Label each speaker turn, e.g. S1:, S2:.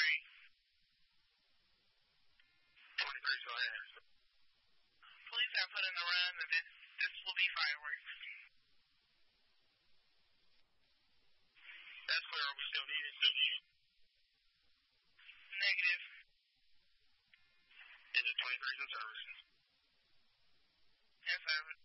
S1: 23, go ahead. Police have put in a run, and this will be fireworks. That's clear. Are we still needed? Negative. Is it 23's in service? Yes, sir.